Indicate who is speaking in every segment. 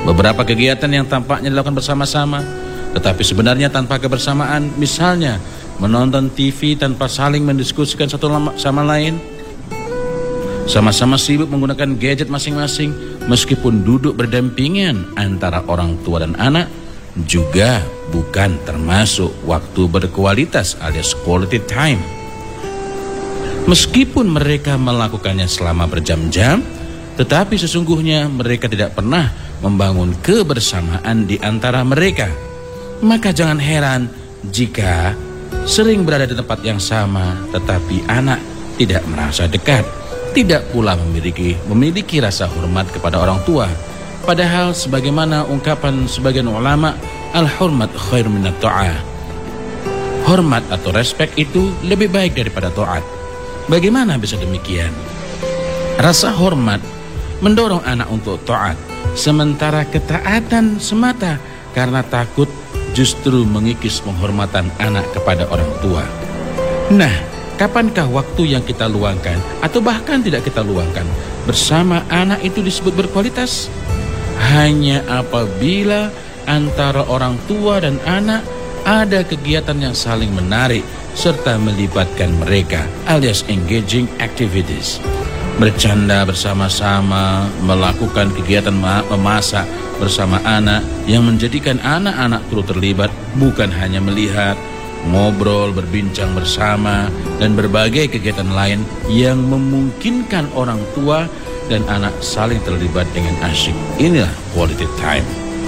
Speaker 1: Beberapa kegiatan yang tampaknya dilakukan bersama-sama, tetapi sebenarnya tanpa kebersamaan, misalnya menonton TV tanpa saling mendiskusikan satu sama lain, sama-sama sibuk menggunakan gadget masing-masing, meskipun duduk berdampingan antara orang tua dan anak, juga bukan termasuk waktu berkualitas alias quality time. Meskipun mereka melakukannya selama berjam-jam, tetapi sesungguhnya mereka tidak pernah membangun kebersamaan di antara mereka. Maka jangan heran jika sering berada di tempat yang sama, tetapi anak tidak merasa dekat, tidak pula memiliki rasa hormat kepada orang tua. Padahal sebagaimana ungkapan sebagian ulama, al-hurmat khair minat ta'ah. Hormat atau respek itu lebih baik daripada taat. Bagaimana bisa demikian? Rasa hormat mendorong anak untuk taat, sementara ketaatan semata karena takut justru mengikis penghormatan anak kepada orang tua. Nah, kapankah waktu yang kita luangkan atau bahkan tidak kita luangkan bersama anak itu disebut berkualitas? Hanya apabila antara orang tua dan anak ada kegiatan yang saling menarik serta melibatkan mereka, alias engaging activities. Bercanda bersama-sama, melakukan kegiatan memasak bersama anak yang menjadikan anak-anak turut terlibat, bukan hanya melihat, ngobrol, berbincang bersama, dan berbagai kegiatan lain yang memungkinkan orang tua dan anak saling terlibat dengan asyik. Inilah quality time.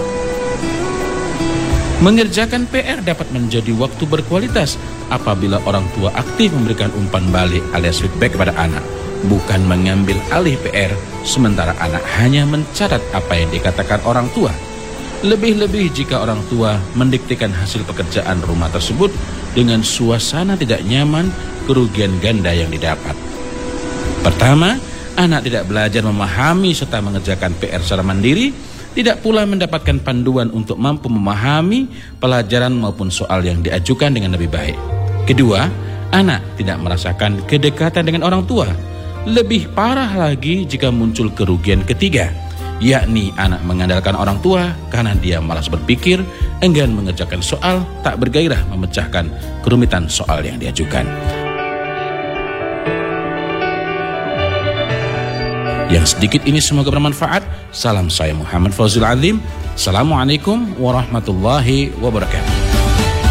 Speaker 1: Mengerjakan PR dapat menjadi waktu berkualitas apabila orang tua aktif memberikan umpan balik alias feedback kepada anak, bukan mengambil alih PR sementara anak hanya mencatat apa yang dikatakan orang tua. Lebih-lebih jika orang tua mendiktekan hasil pekerjaan rumah tersebut dengan suasana tidak nyaman, kerugian ganda yang didapat. Pertama, anak tidak belajar memahami serta mengerjakan PR secara mandiri, tidak pula mendapatkan panduan untuk mampu memahami pelajaran maupun soal yang diajukan dengan lebih baik. Kedua, anak tidak merasakan kedekatan dengan orang tua. Lebih parah lagi jika muncul kerugian ketiga, yakni anak mengandalkan orang tua karena dia malas berpikir, enggan mengerjakan soal, tak bergairah memecahkan kerumitan soal yang diajukan. Yang sedikit ini semoga bermanfaat. Salam saya Muhammad Fawzul Adzim. Assalamualaikum warahmatullahi wabarakatuh.